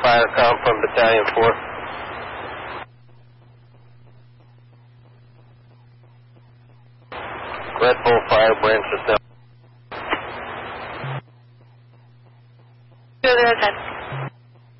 fire come from Battalion 4. Red Bull fire branch is down. 610.